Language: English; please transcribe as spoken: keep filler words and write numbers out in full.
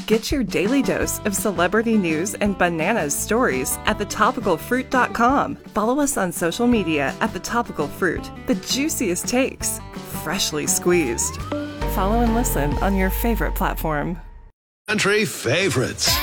Get your daily dose of celebrity news and bananas stories at the topical fruit dot com. Follow us on social media at The Topical Fruit. The juiciest takes, freshly squeezed. Follow and listen on your favorite platform. Country favorites.